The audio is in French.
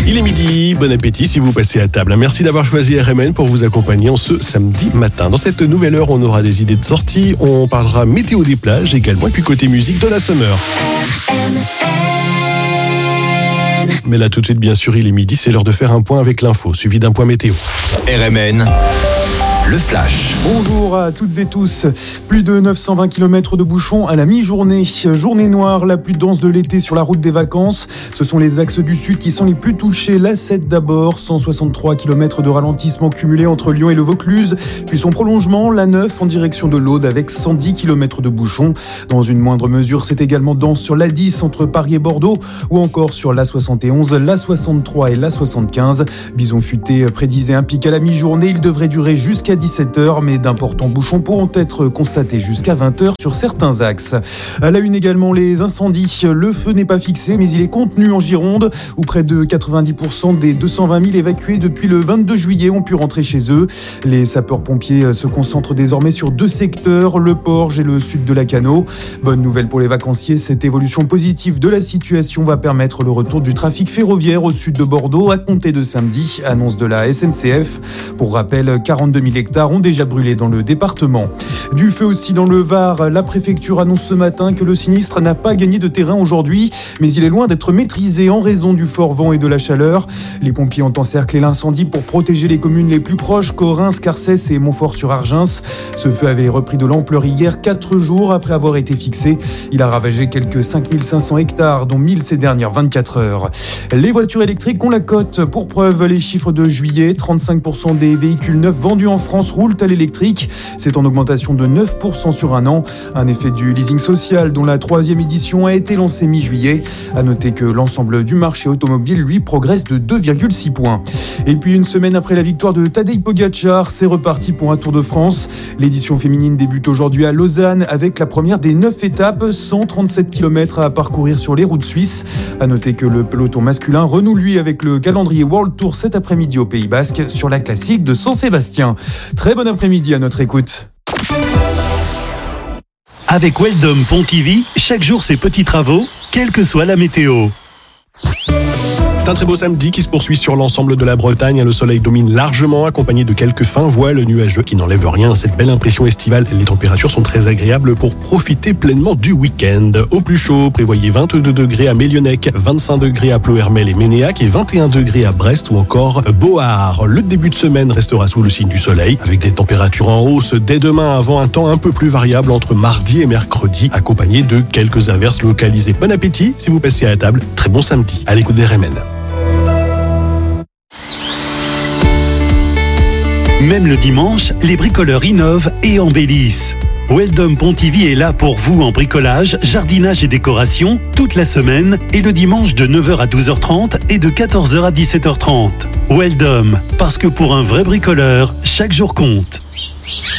Il est midi, bon appétit si vous passez à table. Merci d'avoir choisi RMN pour vous accompagner en ce samedi matin. Dans cette nouvelle heure, on aura des idées de sortie, on parlera météo des plages également, et puis côté musique, Donna Summer. Mais là tout de suite, bien sûr, il est midi, c'est l'heure de faire un point avec l'info, suivi d'un point météo. RMN, le flash. Bonjour à toutes et tous. Plus de 920 km de bouchons à la mi-journée. Journée noire, la plus dense de l'été sur la route des vacances. Ce sont les axes du sud qui sont les plus touchés. La 7 d'abord, 163 km de ralentissement cumulé entre Lyon et le Vaucluse. Puis son prolongement, la 9 en direction de l'Aude avec 110 km de bouchons. Dans une moindre mesure, c'est également dense sur la 10 entre Paris et Bordeaux ou encore sur la 71, la 63 et la 75. Bison Futé prédisait un pic à la mi-journée. Il devrait durer jusqu'à 17h, mais d'importants bouchons pourront être constatés jusqu'à 20h sur certains axes. À la une également, les incendies. Le feu n'est pas fixé, mais il est contenu en Gironde, où près de 90% des 220 000 évacués depuis le 22 juillet ont pu rentrer chez eux. Les sapeurs-pompiers se concentrent désormais sur 2 secteurs, le Porge et le sud de Lacanau. Bonne nouvelle pour les vacanciers, cette évolution positive de la situation va permettre le retour du trafic ferroviaire au sud de Bordeaux à compter de samedi, annonce de la SNCF. Pour rappel, 42 000 hectares ont déjà brûlé dans le département. Du feu aussi dans le Var. La préfecture annonce ce matin que le sinistre n'a pas gagné de terrain aujourd'hui, mais il est loin d'être maîtrisé en raison du fort vent et de la chaleur. Les pompiers ont encerclé l'incendie pour protéger les communes les plus proches, Corrins, Carcès et Montfort-sur-Argens. Ce feu avait repris de l'ampleur hier, 4 jours après avoir été fixé. Il a ravagé quelques 5500 hectares, dont 1000 ces dernières 24 heures. Les voitures électriques ont la cote. Pour preuve, les chiffres de juillet, 35% des véhicules neufs vendus en France roulent à l'électrique. C'est en augmentation de 9% sur un an. Un effet du leasing social dont la 3e édition a été lancée mi-juillet. À noter que l'ensemble du marché automobile, lui, progresse de 2,6 points. Et puis une semaine après la victoire de Tadej Pogačar, c'est reparti pour un Tour de France. L'édition féminine débute aujourd'hui à Lausanne avec la première des 9 étapes, 137 km à parcourir sur les routes suisses. À noter que le peloton masculin renoue lui avec le calendrier World Tour cet après-midi au Pays Basque sur la classique de San Sébastien. Très bon après-midi à notre écoute. Avec Weldom Pontivy, chaque jour ses petits travaux, quelle que soit la météo. C'est un très beau samedi qui se poursuit sur l'ensemble de la Bretagne. Le soleil domine largement, accompagné de quelques fins voiles nuageux qui n'enlèvent rien à cette belle impression estivale. Les températures sont très agréables pour profiter pleinement du week-end. Au plus chaud, prévoyez 22 degrés à Mélionnec, 25 degrés à Ploërmel et Ménéac et 21 degrés à Brest ou encore Beauhard. Le début de semaine restera sous le signe du soleil, avec des températures en hausse dès demain avant un temps un peu plus variable entre mardi et mercredi, accompagné de quelques averses localisées. Bon appétit si vous passez à la table. Très bon samedi à l'écoute des RMN. Même le dimanche, les bricoleurs innovent et embellissent. Weldom Pontivy est là pour vous en bricolage, jardinage et décoration toute la semaine et le dimanche de 9h à 12h30 et de 14h à 17h30. Weldom, parce que pour un vrai bricoleur, chaque jour compte.